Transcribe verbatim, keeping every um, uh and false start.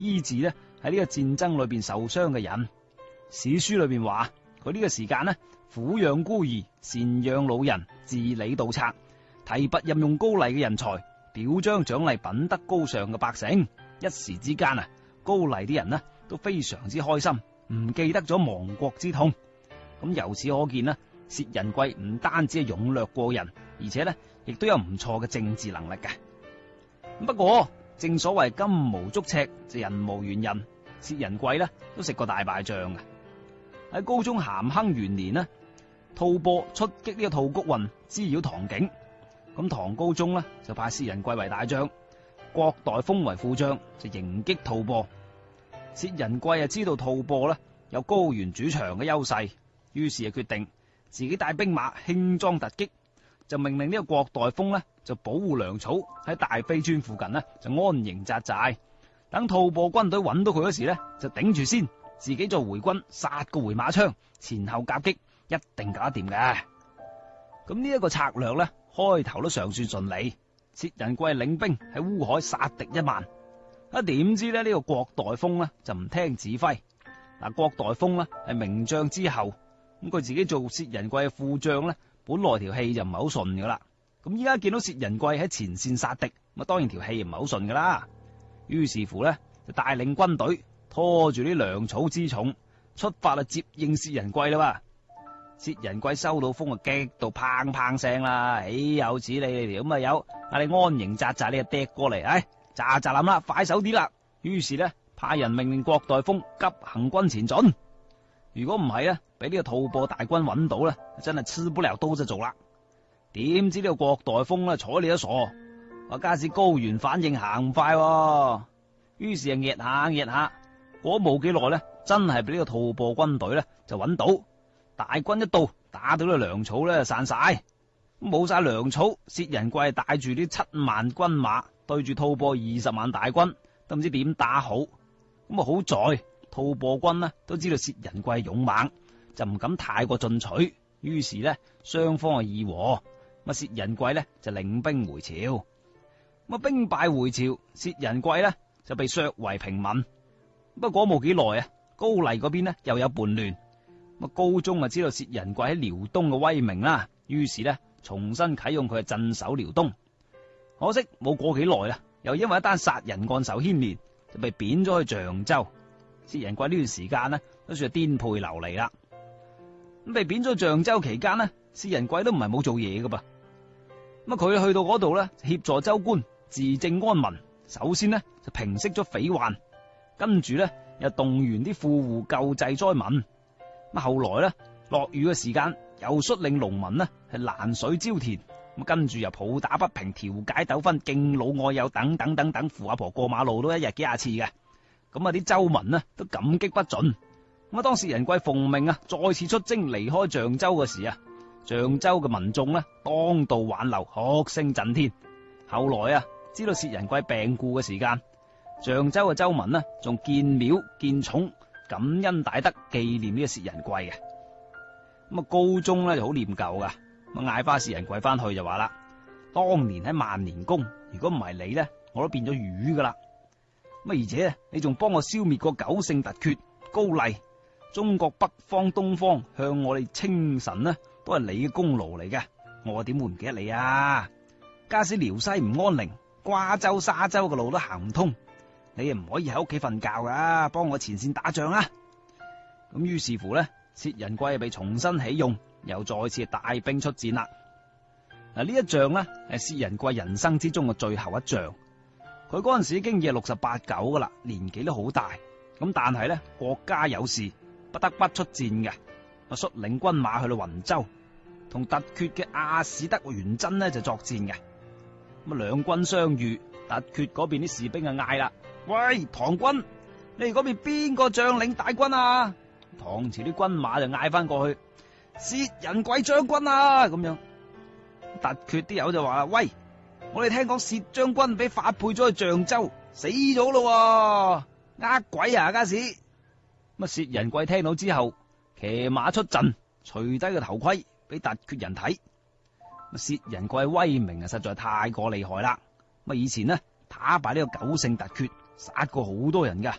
醫治呢喺呢個戰爭裏邊受傷嘅人。史書裏邊話佢呢個時間呢，撫養孤兒，贍養老人，治理盜賊，提拔任用高麗嘅人才，表彰獎勵品德高尚嘅百姓。一時之間啊，高麗啲人呢都非常之開心，唔記得咗亡國之痛。咁由此可見呢，薛仁貴唔單止係勇略過人，而且呢亦都有唔錯嘅政治能力嘅。不過正所謂金無足赤就人無完人，薛仁貴呢都食過大敗仗嘅。喺高宗咸亨元年呢，吐蕃出擊呢個吐谷渾，滋擾唐境。咁唐高宗呢就派薛仁貴為大將，郭代峰為副將，就迎擊吐蕃。薛仁貴啊知道吐蕃呢有高原主場嘅優勢，於是啊決定自己帶兵馬輕裝突擊，就命令呢個郭代峰呢就保護糧草喺大非川附近呢就安營紮寨，等吐蕃軍隊揾到佢嗰時呢就頂住先，自己做回軍殺個回馬槍，前後夾擊，一定搞得掂嘅。咁呢一個策略呢，開頭都尚算順利。薛仁貴領兵喺烏海殺敵一萬，啊點知咧呢個郭代峰呢就唔聽指揮。嗱，郭代峰呢係名將之後，咁佢自己做薛仁貴嘅副將呢，本來條氣就唔係好順噶啦。咁依家見到薛仁貴喺前線殺敵，咁啊當然條氣唔係好順噶啦。於是乎呢，就帶領軍隊拖住啲糧草輜重出發啊接應薛仁貴啦。薛仁貴收到風啊，激到砰砰聲啦！豈有此理你條咁啊友，啊你安營紮寨，你就趯過嚟，唉，喳喳諗啦，快手啲啦！於是呢，派人命令郭代峰急行軍前進。如果唔係呢，俾呢個吐蕃大軍揾到呢，真係吃不了刀就做啦。點知呢個郭代峰呢，睬你都傻，話家是高原反應行唔快，啊，於是啊壓下壓下，過冇幾耐呢，真係俾呢個吐蕃軍隊呢就揾到。大軍一到，打到啲糧草咧散晒，冇晒糧草。薛仁貴帶住啲七萬軍馬對住吐蕃二十萬大軍，都唔知點打好。咁啊好在吐蕃軍呢都知道薛仁貴勇猛，就唔敢太過進取。於是呢，雙方啊議和，咁薛仁貴呢就領兵回朝。咁啊兵敗回朝，薛仁貴呢就被削為平民。不過冇幾耐啊，高麗嗰邊呢又有叛亂。高宗啊知道薛仁貴喺遼東嘅威名啦，於是呢重新啟用佢嘅鎮守遼東。可惜冇過幾耐啦，又因為一單殺人案受牽連，就被貶咗去象州。薛仁貴呢段時間呢都算係顛沛流離啦。咁被貶咗象州期間呢，薛仁貴都唔係冇做嘢噶噃。咁佢去到嗰度呢，協助州官治政安民。首先呢就平息咗匪患，跟住呢又動員啲富戶救濟災民。咁後來咧落雨嘅時間，又率領農民呢係攔水澆田，咁跟住又抱打不平，調解糾紛，敬老愛幼等等等等，扶阿婆過馬路都一日幾廿次嘅。咁啊啲州民呢都感激不盡。咁啊當薛仁貴奉命啊再次出征離開象州嘅時啊，象州嘅民眾呢當道挽留，哭聲震天。後來啊知道薛仁貴病故嘅時間，象州嘅州民呢仲建廟建冢，感恩大德，紀念呢個薛仁貴嘅。咁啊高宗咧就好念舊噶，咁嗌翻薛仁貴翻去就話啦：當年喺萬年宮，如果唔係你咧，我都變咗魚噶啦。咁而且你仲幫我消滅過九姓突厥、高麗，中國北方、東方向我哋稱臣呢，都係你嘅功勞嚟嘅。我點會唔記得你啊？假使遼西唔安寧，瓜州、沙州嘅路都行唔通。你又唔可以喺屋企瞓覺噶，幫我前線打仗啊！咁於是乎呢，薛仁貴被重新起用，又再次帶兵出戰啦。嗱，呢一仗呢係薛仁貴人生之中嘅最後一仗。佢嗰陣時已經係六十八九噶啦，年紀都好大。咁但係呢，國家有事，不得不出戰嘅。我率領軍馬去到雲州，同突厥嘅阿史德元真呢就作戰嘅。咁啊兩軍相遇，突厥嗰邊啲士兵啊嗌啦：喂，唐軍，你哋嗰邊邊個將領大軍啊？唐朝啲軍馬就嗌翻過去：薛仁貴將軍啊！咁樣，突厥啲友就話：喂，我哋聽講薛將軍俾發配咗去象州，死咗咯，呃鬼啊！家時咁啊，薛仁貴聽到之後，騎馬出陣，除低個頭盔俾突厥人睇。薛仁貴威名啊，實在太過厲害啦！咁以前呢，打敗呢個九姓突厥， 殺過好多人噶。